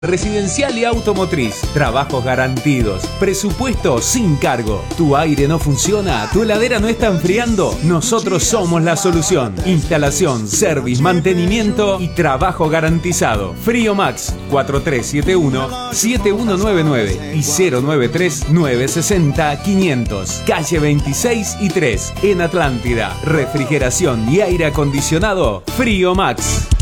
Residencial y automotriz, trabajos garantidos, presupuesto sin cargo. ¿Tu aire no funciona? ¿Tu heladera no está enfriando? Nosotros somos la solución. Instalación, service, mantenimiento y trabajo garantizado. Frío Max 4371-7199 y 093-960-500. Calle 26 y 3 en Atlántida. Refrigeración y aire acondicionado Frío Max.